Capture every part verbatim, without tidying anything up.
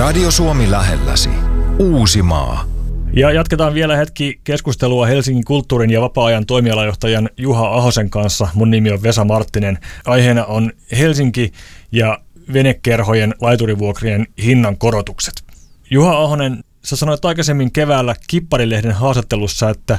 Radio Suomi lähelläsi. Uusimaa. Ja jatketaan vielä hetki keskustelua Helsingin kulttuurin ja vapaa-ajan toimialajohtajan Juha Ahosen kanssa. Mun nimi on Vesa Marttinen. Aiheena on Helsinki ja venekerhojen laiturivuokrien hinnan korotukset. Juha Ahonen, sä sanoit aikaisemmin keväällä Kipparilehden haastattelussa, että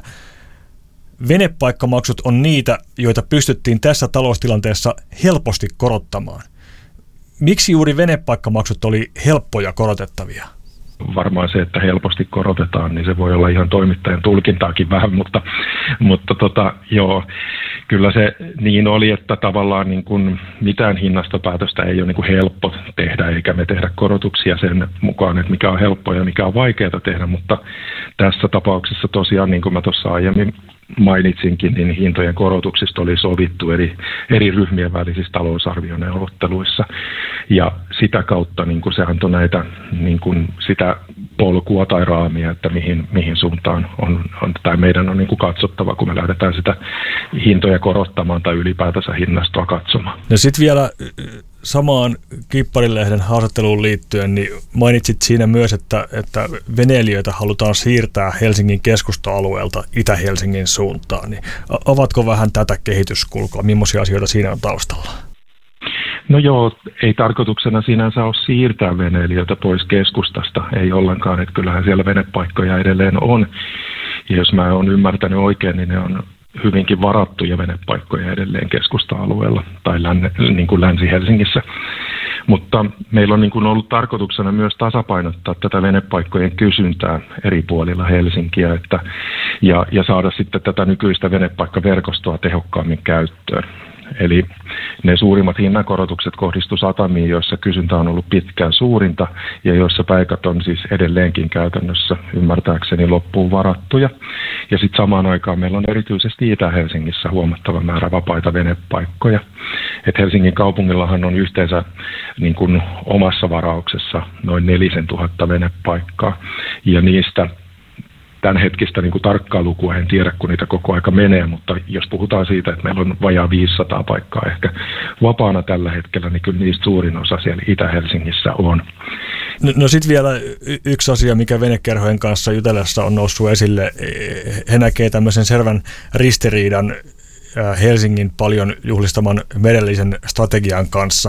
venepaikkamaksut on niitä, joita pystyttiin tässä taloustilanteessa helposti korottamaan. Miksi juuri venepaikkamaksut oli helppoja korotettavia? Varmaan se, että helposti korotetaan, niin se voi olla ihan toimittajan tulkintaakin vähän, mutta, mutta tota, joo, kyllä se niin oli, että tavallaan niin kuin mitään hinnastopäätöstä ei ole niin kuin helppo tehdä, eikä me tehdä korotuksia sen mukaan, että mikä on helppoa ja mikä on vaikeaa tehdä, mutta tässä tapauksessa tosiaan, niin kuin mä tuossa aiemmin mainitsinkin, niin hintojen korotuksista oli sovittu eri, eri ryhmien välisissä talousarvioneuvotteluissa. Ja sitä kautta niin kuin se antoi näitä, niin kuin sitä polkua tai raamia, että mihin, mihin suuntaan on, on, tai meidän on niin kuin katsottava, kun me lähdetään sitä hintoja korottamaan tai ylipäätänsä hinnastoa katsomaan. No sitten vielä samaan Kipparilehden haastatteluun liittyen, niin mainitsit siinä myös, että, että veneilijöitä halutaan siirtää Helsingin keskusta-alueelta Itä-Helsingin suuntaan. Niin avatko vähän tätä kehityskulkua? Millaisia asioita siinä on taustalla? No joo, ei tarkoituksena sinänsä ole siirtää veneilijöitä pois keskustasta, ei ollenkaan, että kyllähän siellä venepaikkoja edelleen on. Ja jos mä oon ymmärtänyt oikein, niin ne on hyvinkin varattuja venepaikkoja edelleen keskusta-alueella tai länne, niin kuin Länsi-Helsingissä. Mutta meillä on niin kuin ollut tarkoituksena myös tasapainottaa tätä venepaikkojen kysyntää eri puolilla Helsinkiä että, ja, ja saada sitten tätä nykyistä venepaikkaverkostoa tehokkaammin käyttöön. Eli ne suurimmat hinnankorotukset kohdistuivat satamiin, joissa kysyntä on ollut pitkään suurinta ja joissa paikat on siis edelleenkin käytännössä ymmärtääkseni loppuun varattuja. Ja sitten samaan aikaan meillä on erityisesti Itä-Helsingissä huomattava määrä vapaita venepaikkoja. Et Helsingin kaupungillahan on yhteensä niin kuin omassa varauksessa noin nelisen tuhatta venepaikkaa ja niistä tämän hetkistä niin kuin tarkkaa lukua en tiedä, kun niitä koko aika menee, mutta jos puhutaan siitä, että meillä on vajaa viisisataa paikkaa ehkä vapaana tällä hetkellä, niin kyllä niistä suurin osa siellä Itä-Helsingissä on. No, no sitten vielä yksi asia, mikä venekerhojen kanssa jutellessa on noussut esille. He näkee tämmöisen selvän ristiriidan Helsingin paljon juhlistaman merellisen strategian kanssa.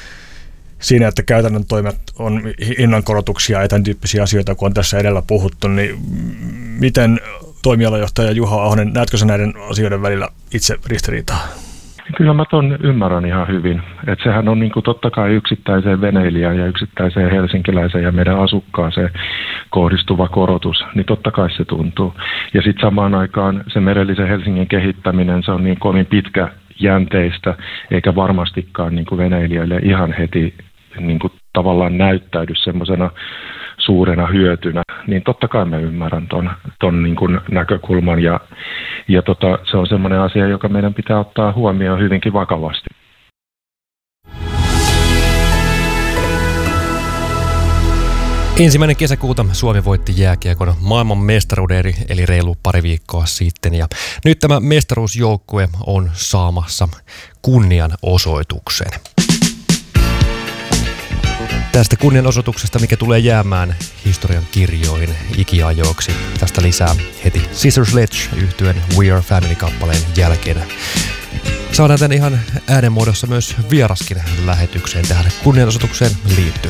Siinä, että käytännön toimet on hinnankorotuksia ja tämän tyyppisiä asioita, kun on tässä edellä puhuttu, niin miten toimialajohtaja Juha Ahonen, näetkö sä näiden asioiden välillä itse ristiriitaa? Kyllä mä ton ymmärrän ihan hyvin. Että sehän on niin kuin totta kai yksittäiseen veneilijään ja yksittäiseen helsinkiläiseen ja meidän asukkaaseen kohdistuva korotus, niin totta kai se tuntuu. Ja sitten samaan aikaan se merellisen Helsingin kehittäminen, se on niin kovin pitkä jänteistä, eikä varmastikaan niin kuin veneilijöille ihan heti niin kuin tavallaan näyttäydy semmoisena suurena hyötynä, niin totta kai mä ymmärrän ton, ton niin kuin näkökulman ja, ja tota, se on semmoinen asia, joka meidän pitää ottaa huomioon hyvinkin vakavasti. Ensimmäinen kesäkuuta Suomi voitti jääkiekon maailman mestaruuden eli reilu pari viikkoa sitten ja nyt tämä mestaruusjoukkue on saamassa kunnianosoituksen. Tästä kunnianosoituksesta, mikä tulee jäämään historian kirjoihin ikiajoiksi. Tästä lisää heti Sister Sledge yhtyeen We Are Family-kappaleen jälkeen. Saadaan tämän ihan äänenmuodossa myös vieraskin lähetykseen tähän kunnianosoitukseen liittyen.